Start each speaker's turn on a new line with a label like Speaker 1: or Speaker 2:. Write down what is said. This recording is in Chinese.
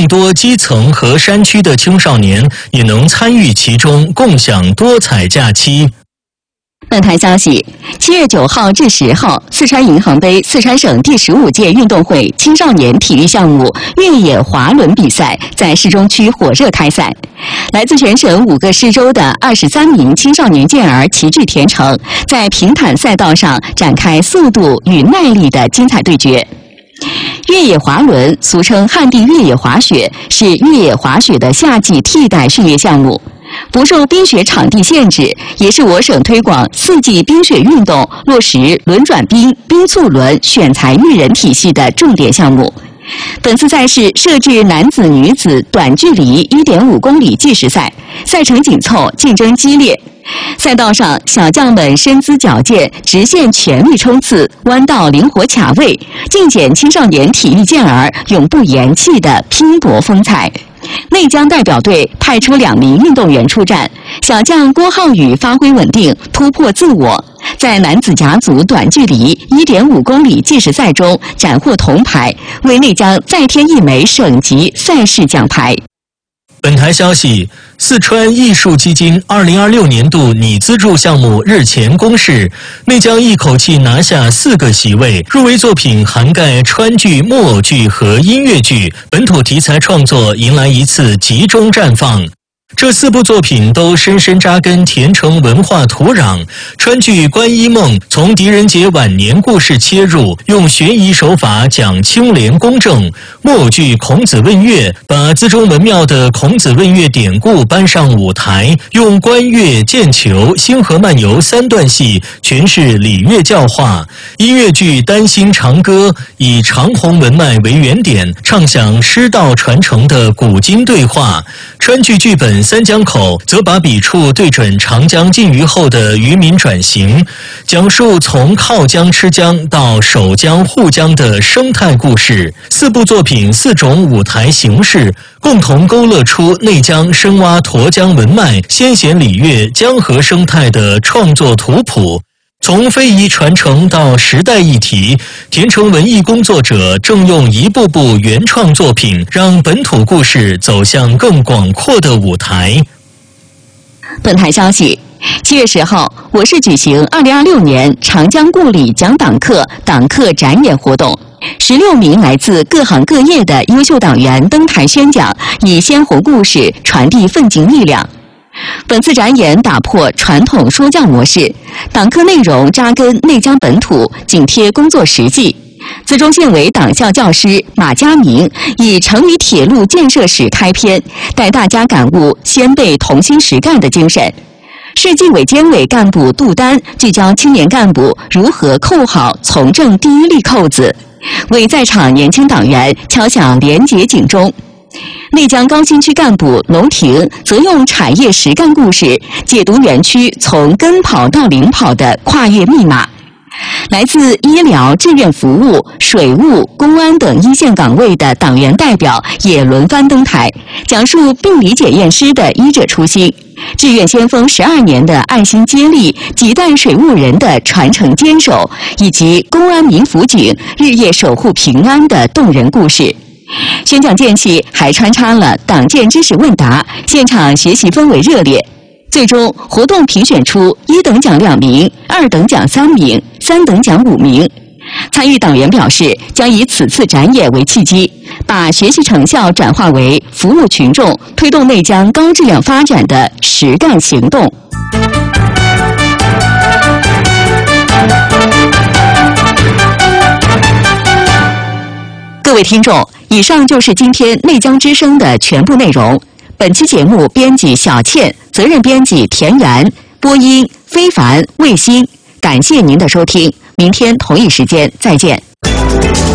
Speaker 1: 更多基层和山区的青少年也能参与其中，共享多彩假期。
Speaker 2: 本台消息，7月9号至10号，四川银行杯四川省第15届运动会青少年体育项目越野滑轮比赛在市中区火热开赛。来自全省5个市州的23名青少年健儿齐聚田城，在平坦赛道上展开速度与耐力的精彩对决。越野滑轮俗称旱地越野滑雪，是越野滑雪的夏季替代训练项目。不受冰雪场地限制，也是我省推广4季冰雪运动、落实轮转冰、冰促轮选材育人体系的重点项目。本次赛事设置男子、女子短距离1.5公里计时赛，赛程紧凑，竞争激烈。赛道上，小将们身姿矫健，直线全力冲刺，弯道灵活卡位，尽显青少年体育健儿永不言弃的拼搏风采。内江代表队派出2名运动员出战，小将郭浩宇发挥稳定，突破自我，在男子甲组短距离1.5公里计时赛中斩获铜牌，为内江再添1枚省级赛事奖牌。
Speaker 1: 本台消息，四川艺术基金2026年度拟资助项目日前公示，内江一口气拿下4个席位，入围作品涵盖川剧、木偶剧和音乐剧，本土题材创作迎来一次集中绽放。这4部作品都深深扎根田城文化土壤。川剧《观音梦》从狄仁杰晚年故事切入，用悬疑手法讲清廉公正；木偶剧《孔子问乐》把资中文庙的孔子问乐典故搬上舞台，用观乐、剑球、星河漫游3段戏诠释礼乐教化；音乐剧《丹心长歌》以长虹文脉为原点，唱响师道传承的古今对话；川剧剧本《三江口》则把笔触对准长江禁渔后的渔民转型，讲述从靠江吃江到守江护江的生态故事。4部作品4种舞台形式，共同勾勒出内江深挖沱江文脉、先贤礼乐、江河生态的创作图谱。从非遗传承到时代议题，田城文艺工作者正用一部部原创作品，让本土故事走向更广阔的舞台。
Speaker 2: 本台消息，7月10号，我市举行2026年长江故里讲党课展演活动，16名来自各行各业的优秀党员登台宣讲，以鲜活故事传递奋进力量。本次展演打破传统说教模式，党课内容扎根内江本土，紧贴工作实际。资中县委党校教师马家明以成渝铁路建设史开篇，带大家感悟先辈同心实干的精神。市纪委监委干部杜丹聚焦青年干部如何扣好从政第一粒扣子，为在场年轻党员敲响廉洁警钟。内江高新区干部龙婷则用产业实干故事解读园区从跟跑到领跑的跨越密码。来自医疗、志愿服务、水务、公安等一线岗位的党员代表也轮番登台，讲述病理检验师的医者初心，志愿先锋12年的爱心接力，几代水务人的传承坚守，以及公安民辅警日夜守护平安的动人故事。宣讲间隙还穿插了党建知识问答，现场学习氛围热烈。最终活动评选出1等奖2名，2等奖3名，3等奖5名。参与党员表示，将以此次展演为契机，把学习成效转化为服务群众、推动内江高质量发展的实干行动。各位听众，以上就是今天内江之声的全部内容。本期节目编辑小倩，责任编辑田园，播音非凡、卫星。感谢您的收听，明天同一时间再见。